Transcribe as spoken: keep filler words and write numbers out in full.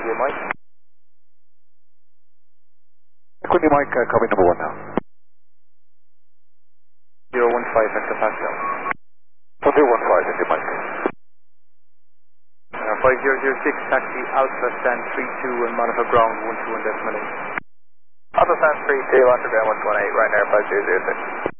India Mike. India Mike, uh, copy number one now. zero one five Hector Pascal. zero one five, India Mike. Uh, five zero zero six, taxi Alpha stand three two and monitor ground one two one decimal eight. Alpha stand three two, monitor ground one two one eight, right now five zero zero six.